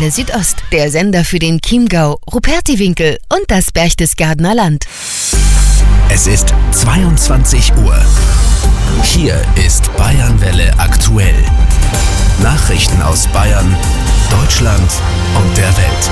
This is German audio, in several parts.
Bayernwelle Südost, der Sender für den Chiemgau, Rupertiwinkel und das Berchtesgadener Land. Es ist 22 Uhr. Hier ist Bayernwelle aktuell. Nachrichten aus Bayern, Deutschland und der Welt.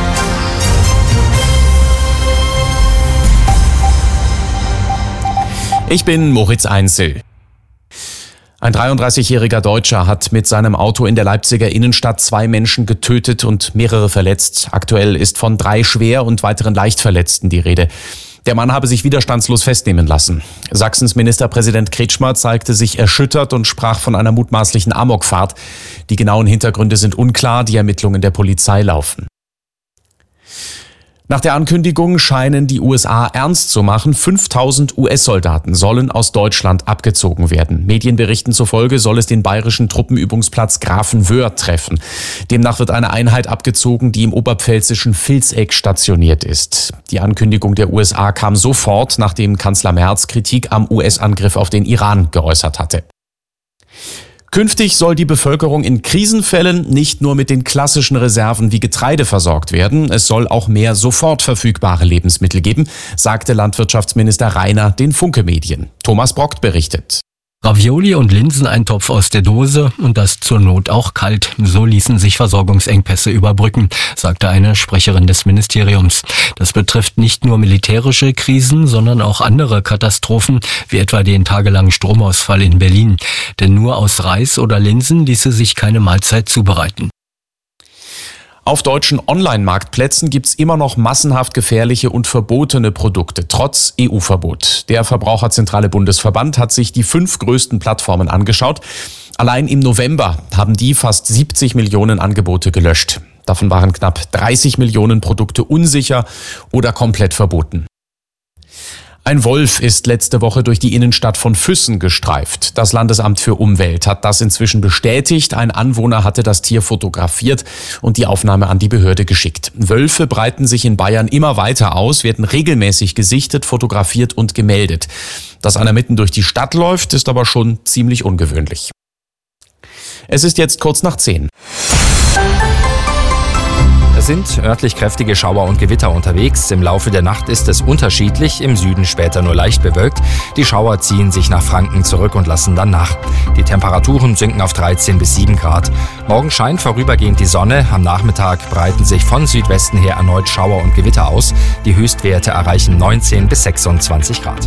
Ich bin Moritz Einzel. Ein 33-jähriger Deutscher hat mit seinem Auto in der Leipziger Innenstadt 2 Menschen getötet und mehrere verletzt. Aktuell ist von 3 schwer und weiteren Leichtverletzten die Rede. Der Mann habe sich widerstandslos festnehmen lassen. Sachsens Ministerpräsident Kretschmer zeigte sich erschüttert und sprach von einer mutmaßlichen Amokfahrt. Die genauen Hintergründe sind unklar, die Ermittlungen der Polizei laufen. Nach der Ankündigung scheinen die USA ernst zu machen. 5000 US-Soldaten sollen aus Deutschland abgezogen werden. Medienberichten zufolge soll es den bayerischen Truppenübungsplatz Grafenwöhr treffen. Demnach wird eine Einheit abgezogen, die im oberpfälzischen Vilseck stationiert ist. Die Ankündigung der USA kam sofort, nachdem Kanzler Merz Kritik am US-Angriff auf den Iran geäußert hatte. Künftig soll die Bevölkerung in Krisenfällen nicht nur mit den klassischen Reserven wie Getreide versorgt werden, es soll auch mehr sofort verfügbare Lebensmittel geben, sagte Landwirtschaftsminister Rainer den Funke-Medien. Thomas Brockt berichtet. Ravioli und Linseneintopf aus der Dose und das zur Not auch kalt. So ließen sich Versorgungsengpässe überbrücken, sagte eine Sprecherin des Ministeriums. Das betrifft nicht nur militärische Krisen, sondern auch andere Katastrophen, wie etwa den tagelangen Stromausfall in Berlin. Denn nur aus Reis oder Linsen ließe sich keine Mahlzeit zubereiten. Auf deutschen Online-Marktplätzen gibt's immer noch massenhaft gefährliche und verbotene Produkte, trotz EU-Verbot. Der Verbraucherzentrale Bundesverband hat sich die 5 größten Plattformen angeschaut. Allein im November haben die fast 70 Millionen Angebote gelöscht. Davon waren knapp 30 Millionen Produkte unsicher oder komplett verboten. Ein Wolf ist letzte Woche durch die Innenstadt von Füssen gestreift. Das Landesamt für Umwelt hat das inzwischen bestätigt. Ein Anwohner hatte das Tier fotografiert und die Aufnahme an die Behörde geschickt. Wölfe breiten sich in Bayern immer weiter aus, werden regelmäßig gesichtet, fotografiert und gemeldet. Dass einer mitten durch die Stadt läuft, ist aber schon ziemlich ungewöhnlich. Es ist jetzt kurz nach 10. Es sind örtlich kräftige Schauer und Gewitter unterwegs. Im Laufe der Nacht ist es unterschiedlich, im Süden später nur leicht bewölkt. Die Schauer ziehen sich nach Franken zurück und lassen dann nach. Die Temperaturen sinken auf 13 bis 7 Grad. Morgen scheint vorübergehend die Sonne. Am Nachmittag breiten sich von Südwesten her erneut Schauer und Gewitter aus. Die Höchstwerte erreichen 19 bis 26 Grad.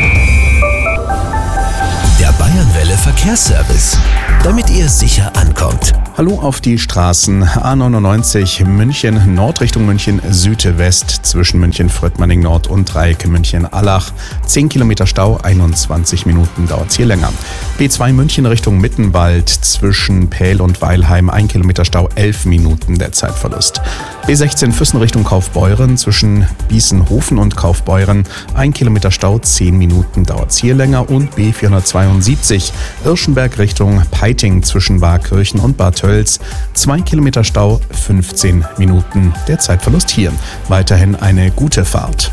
Der Bayernwelle Verkehrsservice, damit ihr sicher ankommt. Hallo auf die Straßen A99 München Nord Richtung München Südwest zwischen München Fröttmanning Nord und Dreieck München Allach. 10 Kilometer Stau, 21 Minuten dauert's hier länger. B2 München Richtung Mittenwald zwischen Pähl und Weilheim 1 Kilometer Stau, 11 Minuten der Zeitverlust. B16 Füssen Richtung Kaufbeuren zwischen Bießenhofen und Kaufbeuren 1 Kilometer Stau, 10 Minuten dauert's hier länger. Und B472 Irschenberg Richtung Peiting zwischen Waakirchen und Bad Tölz 2 Kilometer Stau, 15 Minuten der Zeitverlust hier. Weiterhin eine gute Fahrt.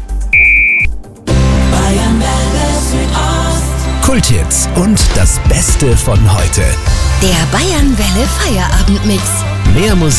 Kulthits und das Beste von heute. Der Bayernwelle Feierabendmix. Mehr Musik